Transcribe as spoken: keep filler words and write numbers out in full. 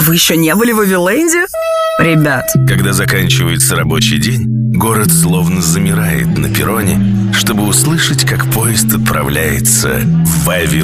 Вы еще не были в Вавиленде? Ребят. Когда заканчивается рабочий день, город словно замирает на перроне, чтобы услышать, как поезд отправляется в Вавилон.